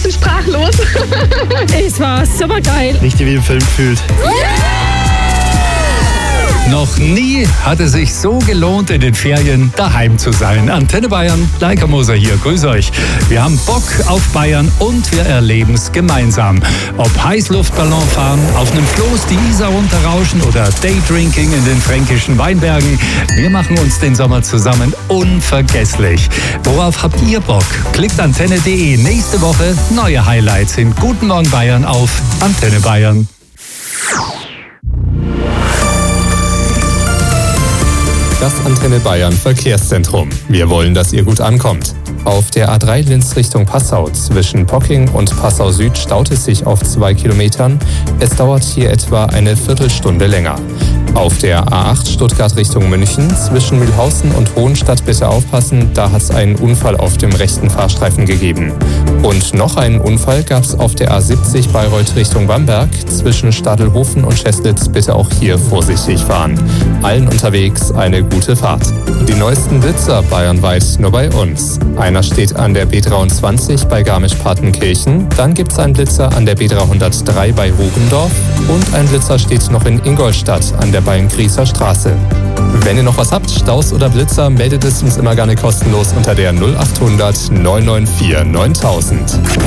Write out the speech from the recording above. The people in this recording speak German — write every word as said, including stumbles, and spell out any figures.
bisschen sprachlos. Es war super geil. Richtig wie im Film gefühlt. Noch nie hat es sich so gelohnt, in den Ferien daheim zu sein. Antenne Bayern, Leica Moser hier, grüß euch. Wir haben Bock auf Bayern und wir erleben es gemeinsam. Ob Heißluftballon fahren, auf einem Floß die Isar runterrauschen oder Daydrinking in den fränkischen Weinbergen. Wir machen uns den Sommer zusammen unvergesslich. Worauf habt ihr Bock? Klickt antenne punkt de. Nächste Woche neue Highlights in Guten Morgen Bayern auf Antenne Bayern. Das Antenne Bayern Verkehrszentrum. Wir wollen, dass ihr gut ankommt. Auf der A drei Linz Richtung Passau zwischen Pocking und Passau Süd staut es sich auf zwei Kilometern. Es dauert hier etwa eine Viertelstunde länger. Auf der A acht Stuttgart Richtung München zwischen Mühlhausen und Hohenstadt bitte aufpassen, da hat es einen Unfall auf dem rechten Fahrstreifen gegeben. Und noch einen Unfall gab es auf der A siebzig Bayreuth Richtung Bamberg zwischen Stadelhofen und Scheslitz, bitte auch hier vorsichtig fahren. Allen unterwegs eine gute Fahrt. Die neuesten Blitzer bayernweit nur bei uns. Einer steht an der B dreiundzwanzig bei Garmisch-Partenkirchen, dann gibt es einen Blitzer an der B dreihundertdrei bei Rugendorf und ein Blitzer steht noch in Ingolstadt an der Beimgrießer Straße. Wenn ihr noch was habt, Staus oder Blitzer, meldet es uns immer gerne kostenlos unter der null acht hundert neun neun vier neuntausend.